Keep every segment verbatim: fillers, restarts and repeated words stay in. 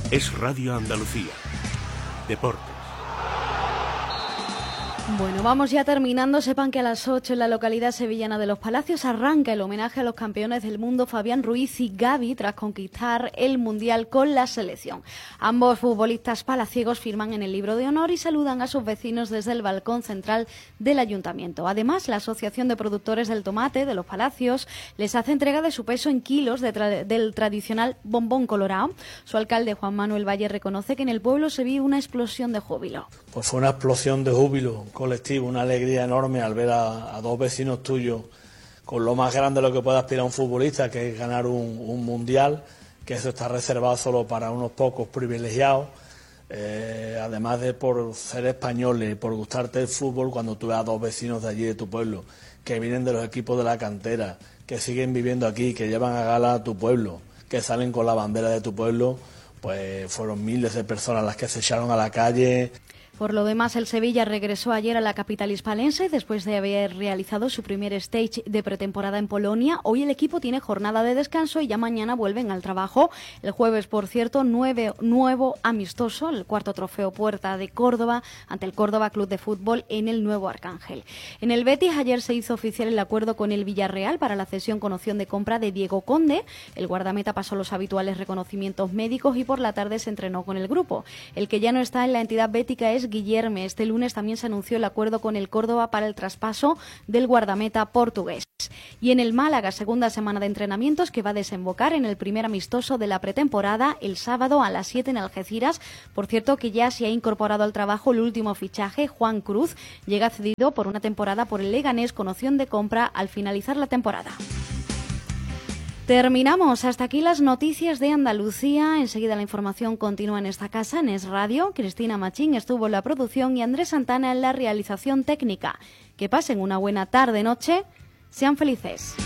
Es Radio Andalucía. Deportes. Bueno, vamos ya terminando. Sepan que a las ocho en la localidad sevillana de Los Palacios arranca el homenaje a los campeones del mundo Fabián Ruiz y Gavi tras conquistar el Mundial con la selección. Ambos futbolistas palaciegos firman en el libro de honor y saludan a sus vecinos desde el balcón central del ayuntamiento. Además, la Asociación de Productores del Tomate de Los Palacios les hace entrega de su peso en kilos de tra- del tradicional bombón colorado. Su alcalde, Juan Manuel Valle, reconoce que en el pueblo se vio una explosión de júbilo. Pues fue una explosión de júbilo colectivo, una alegría enorme al ver a, a dos vecinos tuyos con lo más grande de lo que puede aspirar un futbolista, que es ganar un, un mundial, que eso está reservado solo para unos pocos privilegiados, eh, además de por ser españoles y por gustarte el fútbol, cuando tú ves a dos vecinos de allí de tu pueblo, que vienen de los equipos de la cantera, que siguen viviendo aquí, que llevan a gala a tu pueblo, que salen con la bandera de tu pueblo, pues fueron miles de personas las que se echaron a la calle. Por lo demás, el Sevilla regresó ayer a la capital hispalense después de haber realizado su primer stage de pretemporada en Polonia. Hoy el equipo tiene jornada de descanso y ya mañana vuelven al trabajo. El jueves, por cierto, nueve, nuevo amistoso, el cuarto trofeo Puerta de Córdoba ante el Córdoba Club de Fútbol en el Nuevo Arcángel. En el Betis ayer se hizo oficial el acuerdo con el Villarreal para la cesión con opción de compra de Diego Conde. El guardameta pasó los habituales reconocimientos médicos y por la tarde se entrenó con el grupo. El que ya no está en la entidad bética es Guillerme. Este lunes también se anunció el acuerdo con el Córdoba para el traspaso del guardameta portugués. Y en el Málaga, segunda semana de entrenamientos que va a desembocar en el primer amistoso de la pretemporada el sábado a las siete en Algeciras. Por cierto, que ya se ha incorporado al trabajo el último fichaje, Juan Cruz. Llega cedido por una temporada por el Leganés con opción de compra al finalizar la temporada. Terminamos. Hasta aquí las noticias de Andalucía. Enseguida la información continúa en esta casa, en Es Radio. Cristina Machín estuvo en la producción y Andrés Santana en la realización técnica. Que pasen una buena tarde-noche. Sean felices.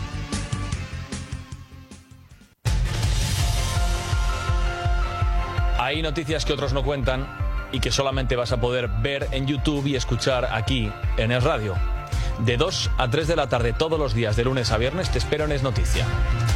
Hay noticias que otros no cuentan y que solamente vas a poder ver en YouTube y escuchar aquí en Es Radio. De dos a tres de la tarde todos los días, de lunes a viernes, te espero en Es Noticia.